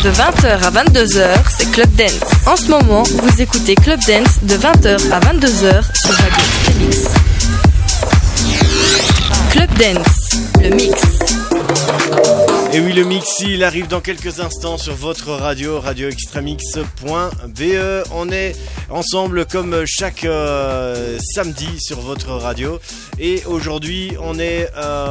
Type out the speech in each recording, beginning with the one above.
De 20h à 22h, c'est Club Dance. En ce moment, vous écoutez Club Dance de 20h à 22h sur Radio Extremix. Club Dance, le mix. Et oui, le mix, il arrive dans quelques instants sur votre radio, radioextremix.be. On est ensemble comme chaque samedi sur votre radio. Et aujourd'hui, on est,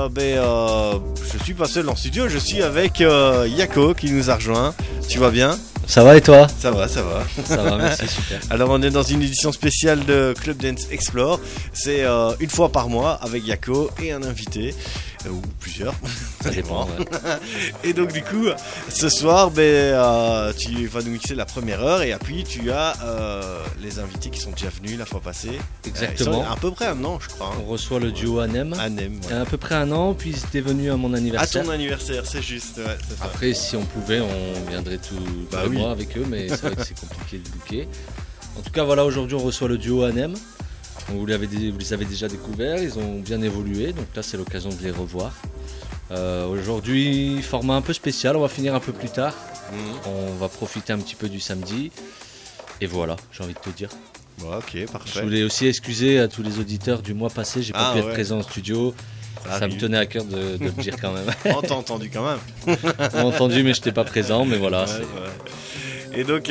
je suis pas seul en studio, je suis avec Yako qui nous a rejoint. Tu vas bien ? Ça va et toi ? Ça va, ça va. Ça va, merci, super. Alors on est dans une édition spéciale de Club Dance Explore. C'est une fois par mois avec Yako et un invité. Ou plusieurs. Ça dépend, ouais. Et donc du coup, ce soir, tu vas nous mixer la première heure et puis tu as les invités qui sont déjà venus la fois passée. Exactement. Ils sont à peu près un an, je crois. On reçoit le duo Anem. Anem, ouais. À peu près un an, puis ils étaient venus à mon anniversaire. À ton anniversaire, c'est juste. Ouais, c'est ça. Après, si on pouvait, on viendrait tous les mois avec eux, mais c'est vrai que c'est compliqué de booker. En tout cas, voilà, aujourd'hui, on reçoit le duo Anem. Vous les avez déjà découverts, ils ont bien évolué, donc là c'est l'occasion de les revoir. Aujourd'hui, format un peu spécial, on va finir un peu plus tard. On va profiter un petit peu du samedi. Et voilà, j'ai envie de te dire. Bon, ok, parfait. Je voulais aussi excuser à tous les auditeurs du mois passé, j'ai pas pu être présent en studio. Ça me tenait à cœur de le dire quand même. On t'a entendu quand même. On m'a entendu, mais je n'étais pas présent, mais voilà. Ouais. Et donc...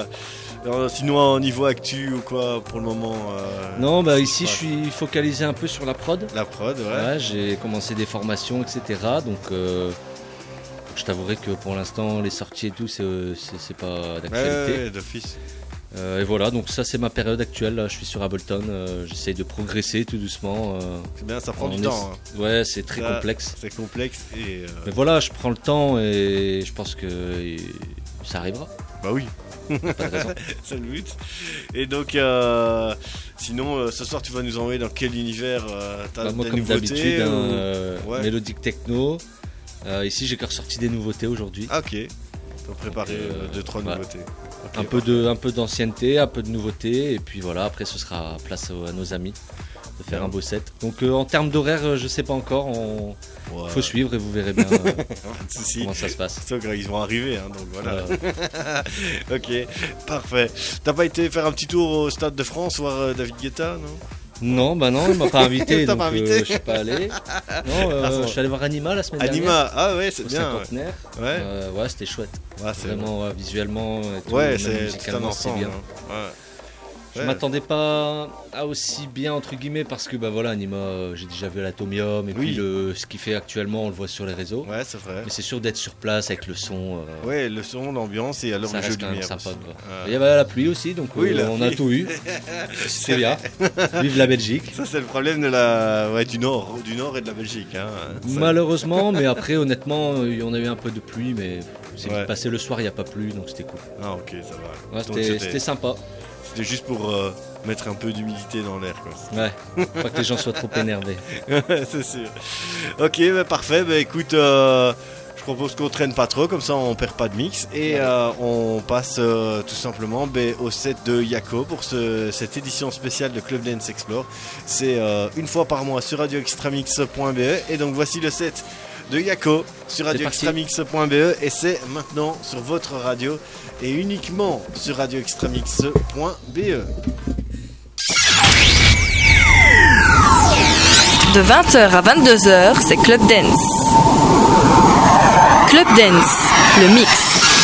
sinon au niveau actu ou quoi pour le moment Non, ici je suis focalisé un peu sur la prod. La prod, ouais. J'ai commencé des formations, etc. Donc je t'avouerai que pour l'instant les sorties et tout c'est pas d'actualité. Ouais, d'office. Et voilà, donc ça c'est ma période actuelle. Là, je suis sur Ableton, j'essaye de progresser tout doucement. C'est bien, ça prend du temps. Hein. Ouais, c'est très complexe. C'est complexe et. Mais voilà, je prends le temps et je pense que ça arrivera. Bah oui. Pas de raison. C'est le but. Et donc, sinon, ce soir, tu vas nous envoyer dans quel univers t'as moi, des comme nouveautés d'habitude, ouais. Mélodique techno. Ici, j'ai ressorti des nouveautés aujourd'hui. Ah, ok. T'as préparé 2-3 nouveautés. Okay, un peu d'ancienneté, un peu de nouveauté. Et puis voilà, après, ce sera place à nos amis de faire un beau set. Donc, en termes d'horaire, je sais pas encore. Faut suivre et vous verrez bien comment ça se passe. C'est vrai, ils vont arriver, hein, donc voilà. Ok, parfait. T'as pas été faire un petit tour au Stade de France voir David Guetta, non ? Non, il m'a pas invité, donc pas invité je suis pas allé. Non, je suis allé voir Anima la semaine dernière. Anima, ah ouais, c'est bien. Cinquantenaire. Ouais, c'était chouette. Ouais, c'est vraiment visuellement, et tout, ouais, même musicalement, c'est bien. Hein. Ouais. Je m'attendais pas à aussi bien entre guillemets parce que Anima, j'ai déjà vu à l'Atomium et puis ce qu'il fait actuellement on le voit sur les réseaux. Ouais, c'est vrai. Mais c'est sûr d'être sur place avec le son. Ouais, le son, l'ambiance et alors le jeu de lumière. Sympa, il y avait la pluie aussi, donc on a tout eu. C'est bien. Vive la Belgique. Ça c'est le problème de du nord et de la Belgique. Hein. Malheureusement, mais après honnêtement, on a eu un peu de pluie, mais c'est passé le soir, il n'y a pas plu, donc c'était cool. Ah ok, ça va. Ouais, c'était sympa. C'était juste pour mettre un peu d'humidité dans l'air, quoi. Ouais, pas que les gens soient trop énervés. C'est sûr. Ok, parfait. Écoute, je propose qu'on traîne pas trop, comme ça on perd pas de mix. Et on passe tout simplement au set de Yako pour cette édition spéciale de Club Dance Explore. C'est une fois par mois sur radioextremix.be. Et donc voici le set de Yako sur radioextremix.be. Et c'est maintenant sur votre radio et uniquement sur radioextremix.be. De 20h à 22h, c'est Club Dance. Club Dance, le mix.